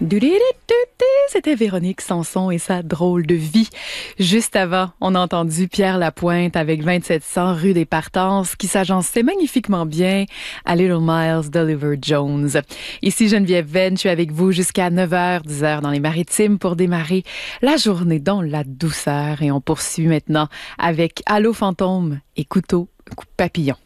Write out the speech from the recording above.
C'était Véronique Sanson et sa drôle de vie. Juste avant, on a entendu Pierre Lapointe avec 2700 rue des Partences qui s'agençait magnifiquement bien à Little Miles d'Oliver Jones. Ici Geneviève Venn, je suis avec vous jusqu'à 9h, 10h dans les Maritimes pour démarrer la journée dans la douceur. Et on poursuit maintenant avec Allô fantôme et couteau papillon.